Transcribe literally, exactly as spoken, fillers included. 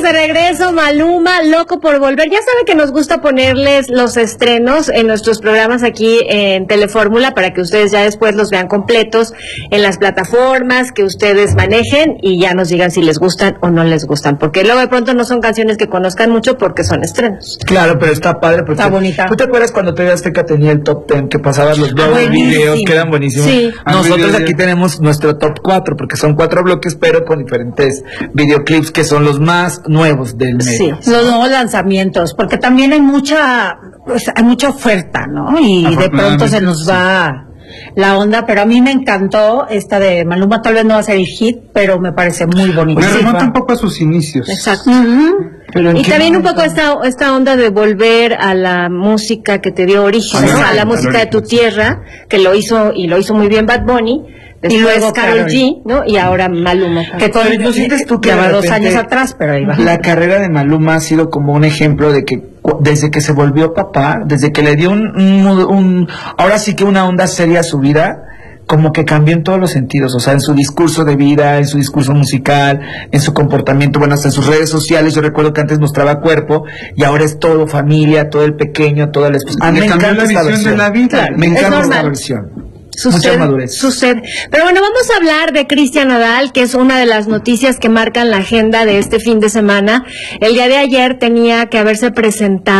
de regreso, Maluma, loco por volver. Ya sabe que nos gusta ponerles los estrenos en nuestros programas aquí en Telefórmula para que ustedes ya después los vean completos en las plataformas que ustedes manejen y ya nos digan si les gustan o no les gustan, porque luego de pronto no son canciones que conozcan mucho porque son estrenos. Claro, pero está padre porque está bonita. ¿Tú te acuerdas cuando T V Azteca tenía el top ten que pasabas los ah, videos que eran buenísimos? Sí. Nosotros aquí tenemos nuestro top cuatro porque son cuatro bloques pero con diferentes videoclips que son los más nuevos del medio. Sí, los nuevos lanzamientos, porque también hay mucha pues, hay mucha oferta, ¿no? Y de pronto se nos va la onda, pero a mí me encantó esta de Maluma. Tal vez no va a ser el hit, pero me parece muy bonito. Me remonta un poco a sus inicios. Exacto. Uh-huh. Pero y también momento? un poco esta esta onda de volver a la música que te dio origen, ¿no? A la música de tu tierra, que lo hizo y lo hizo muy bien Bad Bunny. Después y luego Karol G, ¿no? Y ahora Maluma. Que todo ¿No sientes tú que lleva dos años atrás, pero ahí va. La carrera de Maluma ha sido como un ejemplo de que desde que se volvió papá, desde que le dio un, un, un ahora sí que una onda seria a su vida, como que cambió en todos los sentidos, o sea, en su discurso de vida, en su discurso musical, en su comportamiento, bueno, hasta en sus redes sociales. Yo recuerdo que antes mostraba cuerpo y ahora es todo familia, todo el pequeño, todo el esposo. Ah, me encanta la visión versión. de la vida. Claro, me encanta esta versión. Sucede, Mucha madurez. Sucede. Pero bueno, vamos a hablar de Cristian Nodal, que es una de las noticias que marcan la agenda de este fin de semana. El día de ayer tenía que haberse presentado